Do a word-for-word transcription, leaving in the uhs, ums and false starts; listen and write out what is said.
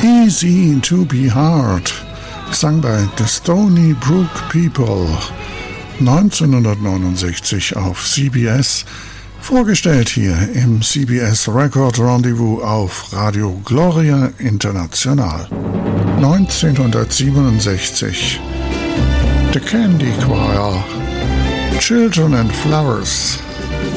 Easy to be Hard, sang bei The Stony Brook People, neunzehnhundertneunundsechzig auf C B S, vorgestellt hier im C B S Record Rendezvous auf Radio Gloria International. neunzehnhundertsiebenundsechzig The Candy Choir, Children and Flowers.